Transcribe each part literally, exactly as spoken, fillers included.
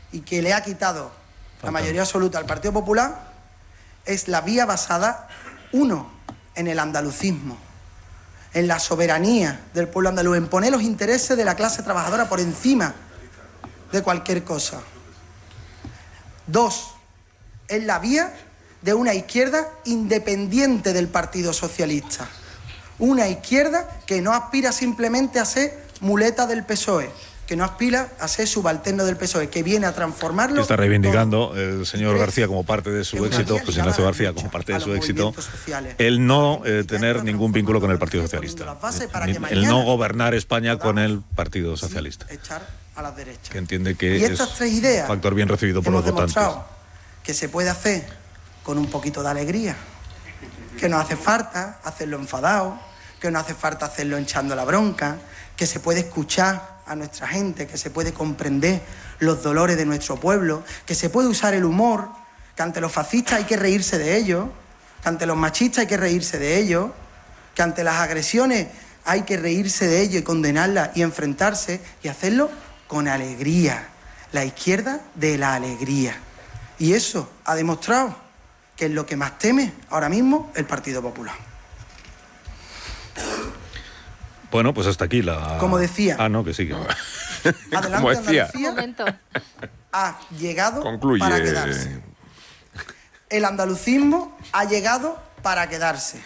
y que le ha quitado la mayoría absoluta al Partido Popular es la vía basada, uno, en el andalucismo, en la soberanía del pueblo andaluz, en poner los intereses de la clase trabajadora por encima de cualquier cosa. Dos, es la vía de una izquierda independiente del Partido Socialista. Una izquierda que no aspira simplemente a ser muleta del P S O E, que no aspira a ser subalterno del P S O E, que viene a transformarlo. Que está reivindicando el señor García como parte de su éxito, José Ignacio García como parte de su éxito, el no eh, tener ningún vínculo con el Partido Socialista, el, el no gobernar España con el Partido Socialista, que entiende que es un factor bien recibido por los votantes. Que se puede hacer con un poquito de alegría, que no hace falta hacerlo enfadado, que no hace falta hacerlo echando la bronca, que se puede escuchar a nuestra gente, que se puede comprender los dolores de nuestro pueblo, que se puede usar el humor, que ante los fascistas hay que reírse de ellos, que ante los machistas hay que reírse de ellos, que ante las agresiones hay que reírse de ellos y condenarlas y enfrentarse y hacerlo con alegría, la izquierda de la alegría. Y eso ha demostrado que es lo que más teme ahora mismo el Partido Popular. Bueno, pues hasta aquí la... Como decía... Ah, no, que sigue. Adelante, Como decía. Andalucía Un momento. ha llegado Concluye. para quedarse. El andalucismo ha llegado para quedarse.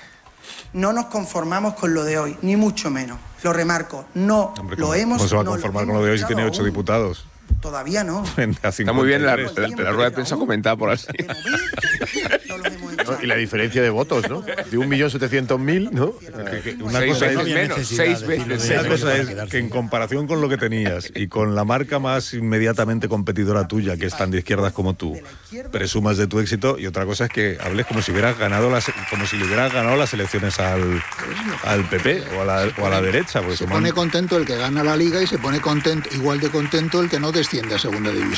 No nos conformamos con lo de hoy, ni mucho menos. Lo remarco, no Hombre, lo ¿cómo, hemos... ¿cómo se va a no conformar lo con lo de hoy si hemos tiene ocho aún. diputados? Todavía no. Está muy bien la, la, la rueda de prensa comentada por así. De momento, no los hemos echado. Y la diferencia de votos, ¿no? De un millón setecientos mil, ¿no? Una seis cosa veces es, menos, seis veces una menos. cosa es que en comparación con lo que tenías y con la marca más inmediatamente competidora tuya, que es tan de izquierdas como tú, presumas de tu éxito, y otra cosa es que hables como si hubieras ganado las, como si le hubieras ganado las elecciones al, al P P o a la, o a la derecha. Se pone contento el que gana la Liga y se pone contento, igual de contento el que no desciende a Segunda División.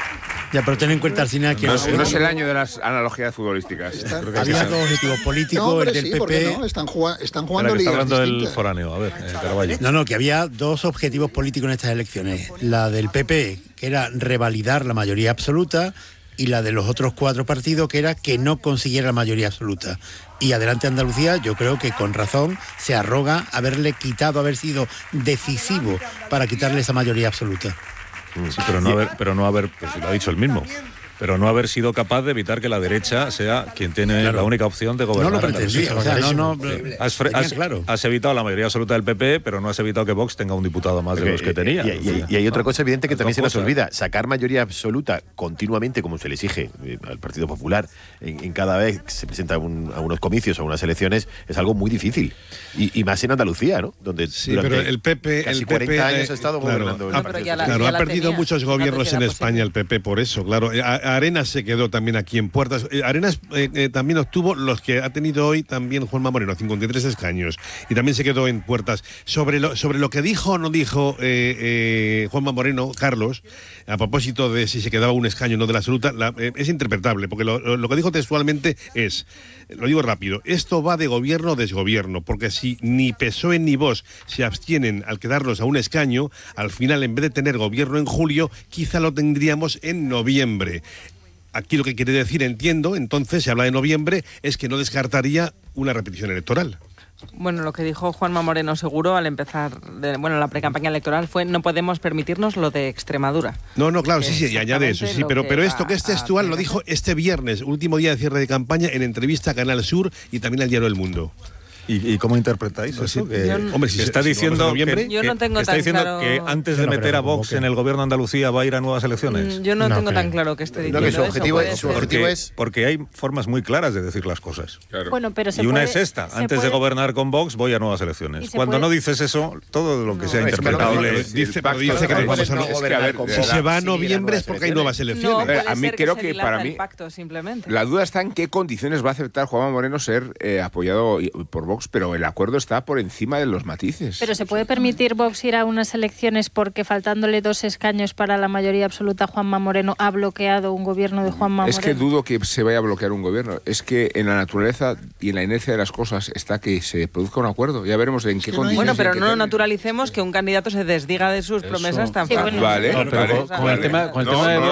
Ya, pero ten en cuenta, Alcina, que No, es- no es el año de las analogías futbolísticas. Está- había dos objetivos políticos, No, hombre, el del sí, P ¿por qué P. no? Están, jugando, están Espera, jugando que está ligas hablando del distintas. foráneo. A ver, eh, Carballo. No, no, que había dos objetivos políticos en estas elecciones. La del P P, que era revalidar la mayoría absoluta, y la de los otros cuatro partidos, que era que no consiguiera la mayoría absoluta. Y Adelante Andalucía, yo creo que con razón se arroga haberle quitado, haber sido decisivo para quitarle esa mayoría absoluta. Sí, pero no haber, pero no haber, pues lo ha dicho él mismo, pero no haber sido capaz de evitar que la derecha sea quien tiene Claro. la única opción de gobernar. No lo pretendía, o sea, no, no, Has, fre- tenía has- claro. has evitado la mayoría absoluta del P P, pero no has evitado que Vox tenga un diputado más de los que tenía. Y, y- y hay otra cosa evidente que Las también dos se nos cosas. olvida. Sacar mayoría absoluta continuamente, como se le exige eh, al Partido Popular, en, en cada vez que se presenta a, un- a unos comicios, a unas elecciones, es algo muy difícil. Y, y más en Andalucía, ¿no? Donde Sí, durante pero el P P... casi el P P, cuarenta años eh, ha estado claro, gobernando el ha- Partido ya la- Claro, ya ha la perdido tenía. muchos gobiernos Antes en era España el P P por eso, claro. A- Arenas se quedó también aquí en Puertas. Eh, Arenas eh, eh, también obtuvo los que ha tenido hoy también Juanma Moreno, cincuenta y tres escaños. Y también se quedó en Puertas. Sobre lo, sobre lo que dijo o no dijo eh, eh, Juanma Moreno, Carlos, a propósito de si se quedaba un escaño o no de la absoluta, la- eh, es interpretable, porque lo, lo- lo que dijo textualmente es, lo digo rápido, esto va de gobierno o desgobierno, porque si ni P S O E ni Vox se abstienen al quedarnos a un escaño, al final, en vez de tener gobierno en julio, quizá lo tendríamos en noviembre. Aquí lo que quiere decir, entiendo, entonces, se habla de noviembre, es que no descartaría una repetición electoral. Bueno, lo que dijo Juanma Moreno seguro al empezar, de, bueno, la precampaña electoral fue no podemos permitirnos lo de Extremadura. No, no, claro, Que sí, sí, y añade eso, exactamente sí, lo pero, que pero va esto que es a textual lo hacer. dijo este viernes, último día de cierre de campaña, en entrevista a Canal Sur y también al Diario El Mundo. ¿Y, y cómo interpretáis No, eso? sí, Que, yo no- hombre, si que se- está si diciendo vamos a noviembre. que, Yo no que- tengo que está tan diciendo claro- que antes Yo de no meter creo a que Vox convoque. en el gobierno de Andalucía va a ir a nuevas elecciones. Mm, Yo no, No tengo creo. tan claro que esté diciendo No, que su eso, objetivo puede es- su ser. objetivo Porque, es- porque hay formas muy claras de decir las cosas. Claro. Bueno, pero se Y una puede- es esta, se antes de puede- gobernar con Vox voy a nuevas Y elecciones. se Cuando puede- no dices eso, todo lo que sea No, es que no, interpretable... no, Dice, el pero pacto dice que no nos vamos a puede no- gobernar con Si Vox. se va a si vienen noviembre nuevas es porque hay nuevas No, elecciones. puede A mí ser creo se que dilata para el mí- pacto, simplemente. La duda está en qué condiciones va a aceptar Juanma Moreno ser eh, apoyado y- por Vox, pero el acuerdo está por encima de los matices. Pero ¿se puede permitir Vox ir a unas elecciones porque faltándole dos escaños para la mayoría absoluta Juanma Moreno ha bloqueado un gobierno de Juanma Es que Moreno? dudo que se vaya a bloquear un gobierno. Es que en la naturaleza y en la inercia de las cosas está que se produzca un acuerdo. Ya veremos en qué que no hay- condiciones. Bueno, y en pero qué no términos. naturalicemos que un candidato se desdiga de sus promesas tan Sí, fácil. bueno. Vale, Vale, vale, o sea, con el vale. tema- con el No, tema de no,